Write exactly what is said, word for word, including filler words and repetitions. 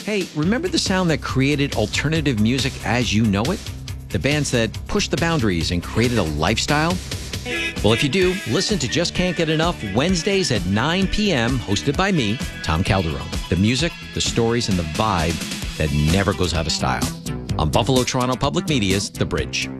Hey, remember the sound that created alternative music as you know it? The bands that pushed the boundaries and created a lifestyle? Well, if you do, listen to Just Can't Get Enough Wednesdays at nine p.m., hosted by me, Tom Calderone. The music, the stories, and the vibe that never goes out of style. On Buffalo Toronto Public Media's The Bridge.